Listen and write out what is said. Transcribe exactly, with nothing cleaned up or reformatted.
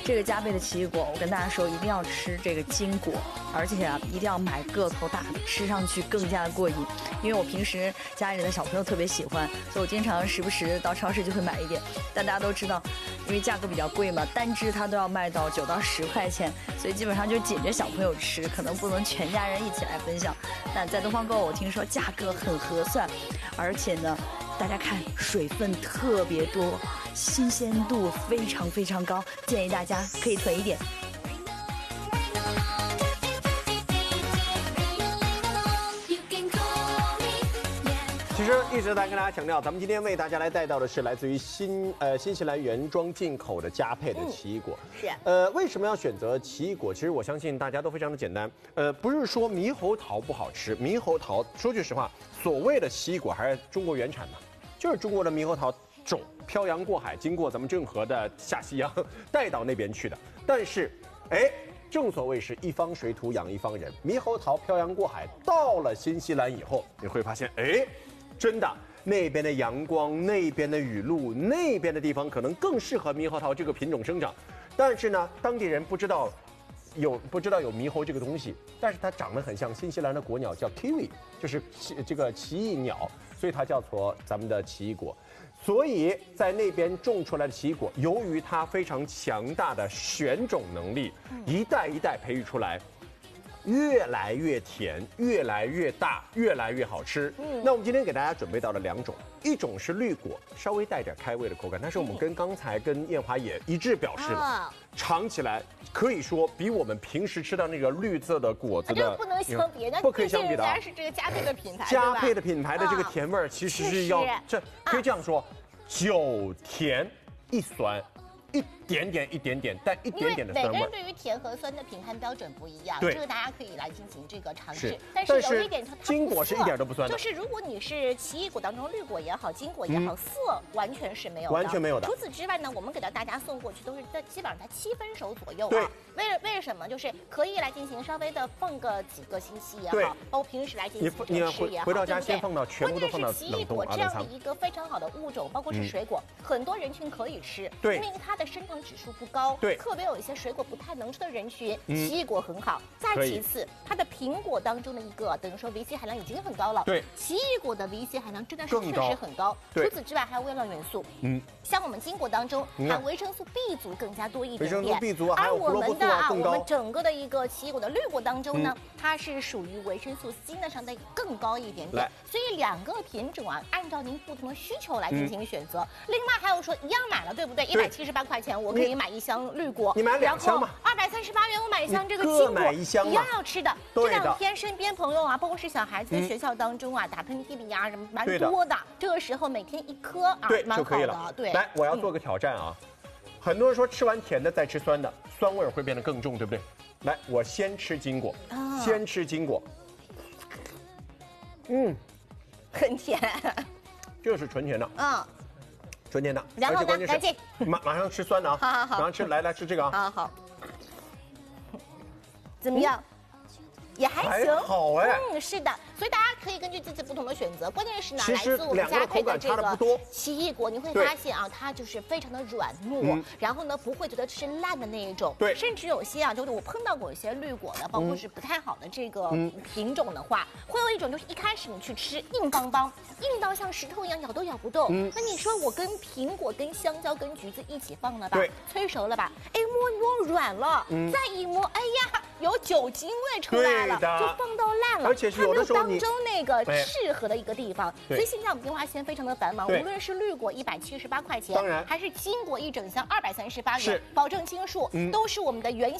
这个加倍的奇异果，我跟大家说，一定要吃这个金果，而且啊，一定要买个头大的，吃上去更加过瘾。因为我平时家里的小朋友特别喜欢，所以我经常时不时到超市就会买一点。但大家都知道，因为价格比较贵嘛，单只它都要卖到九到十块钱，所以基本上就紧着小朋友吃，可能不能全家人一起来分享。但在东方购物，我听说价格很合算，而且呢，大家看水分特别多，新鲜度非常非常高，建议大家可以囤一点。 其实一直在跟大家强调，咱们今天为大家来带到的是来自于新呃新西兰原装进口的佳沛的奇异果。 嗯、是。 呃，为什么要选择奇异果？其实我相信大家都非常的简单。呃，不是说猕猴桃不好吃，猕猴桃说句实话，所谓的奇异果还是中国原产嘛，就是中国的猕猴桃种漂洋过海，经过咱们郑和的下西洋带到那边去的。但是，哎。正所谓是一方水土养一方人，猕猴桃漂洋过海到了新西兰以后，你会发现，哎，真的那边的阳光、那边的雨露、那边的地方可能更适合猕猴桃这个品种生长。但是呢，当地人不知道有不知道有猕猴这个东西，但是它长得很像新西兰的国鸟，叫 kiwi， 就是这个奇异鸟，所以它叫做咱们的奇异果。所以在那边种出来的奇异果，由于它非常强大的选种能力，一代一代培育出来，越来越甜，越来越大，越来越好吃。嗯，那我们今天给大家准备到了两种，一种是绿果，稍微带点开胃的口感，但是我们跟刚才跟艳华也一致表示了，尝起来可以说比我们平时吃到那个绿色的果子的， 这个不能相比，那不可以相比的。 是这个佳沛的品牌， 佳沛的品牌的这个甜味儿，其实是要这可以这样说，九甜一酸。一点点一点点，带一点点的酸味。 每个人对于甜和酸的评判标准不一样， 对， 这个大家可以来进行这个尝试。 但是有一点它它金果是一点都不酸的， 就是如果你是奇异果当中绿果也好，金果也好，嗯、色完全是没有的， 完全没有的。 除此之外呢，我们给到大家送过去都是在基本上在七分熟左右啊。 对， 为了为什么？就是可以来进行稍微的放个几个星期也好，包括平时来进行你吃也好， 回到家先放到全部都放到冷冻。关键是奇异果这样的一个非常好的物种，包括是水果，嗯、很多人群可以吃， 对， 因为它的升糖指数不高， 对， 特别有一些水果不太能吃的人群， 嗯、 奇异果很好。再其次，它的苹果当中的一个等于说维 C 含量已经很高了， 对， 奇异果的维 C 含量真的是确实很高。除此之外，还有微量元素，嗯，像我们金果当中含维生素 B 族更加多一点点， 维生素 B 族还有而我们的啊， 我们整个的一个奇异果的绿果当中呢，嗯、它是属于维生素 C 呢上的更高一点点，所以两个品种啊，按照您不同的需求来进行选择。嗯、另外还有说一样买了，对不对？一百七十八块钱，我可以买一箱绿果， 你买两箱嘛？ 二百三十八元，我买一箱这个金果， 一箱一样要吃的。这两天身边朋友啊，包括是小孩子在学校当中啊，打喷嚏的呀什么蛮多的。这个时候每天一颗啊， 对， 蛮好的。对， 来，我要做个挑战啊。很多人说吃完甜的再吃酸的，酸味会变得更重，对不对？来，我先吃金果，先吃金果。嗯， 很甜， 这个是纯甜的。嗯。纯甜的， 然后呢？赶紧， 马马上吃酸的啊！ 好好好， 马上吃，来来吃这个啊！ 好好，怎么样？也还行， 好哎。 嗯，是的，所以大家可以根据自己不同的选择。关键是呢，来自我们佳沛的这个奇异果，你会发现啊，它就是非常的软糯，然后呢，不会觉得吃烂的那一种。 对， 甚至有些啊，就是我碰到过一些绿果的，包括是不太好的这个品种的话，会有一种就是一开始你去吃硬邦邦，硬到像石头一样，咬都咬不动。那你说我跟苹果、跟香蕉、跟橘子一起放了吧？ 对， 催熟了吧？哎，摸一摸软了，再一摸，哎呀，有酒精味出来了，就放到烂了。 而且是有的时候当中那个适合的一个地方，所以现在我们电话线非常的繁忙，无论是绿果一百七十八块钱， 当然还是金果一整箱二百三十八元，保证斤数都是我们的原。